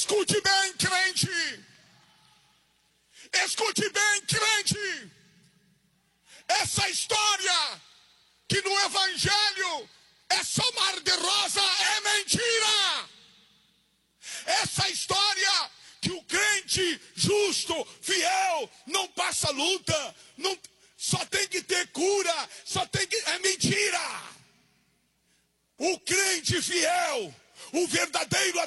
Escute bem, crente. Escute bem, crente. Essa história que no Evangelho é só mar de rosa é mentira. Essa história que o crente justo, fiel, não passa luta, não, só tem que ter cura, é mentira. O crente fiel, o verdadeiro